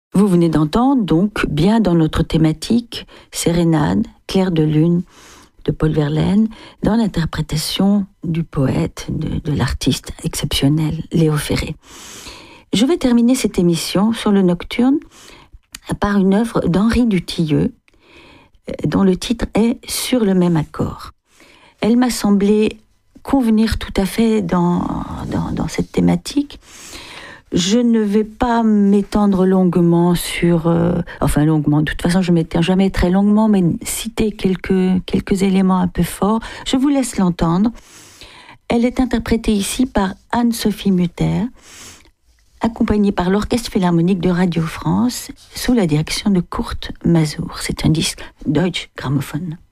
Vous venez d'entendre donc, bien dans notre thématique, Sérénade, Clair de lune de Paul Verlaine, dans l'interprétation du poète, de l'artiste exceptionnel Léo Ferré. Je vais terminer cette émission sur le nocturne par une œuvre d'Henri Dutilleux, dont le titre est « Sur le même accord ». Elle m'a semblé convenir tout à fait dans cette thématique. Je ne vais pas m'étendre longuement longuement, de toute façon je ne m'étends jamais très longuement, mais citer quelques éléments un peu forts. Je vous laisse l'entendre. Elle est interprétée ici par Anne-Sophie Mutter, accompagnée par l'Orchestre Philharmonique de Radio France, sous la direction de Kurt Masur. C'est un disque Deutsche Grammophon.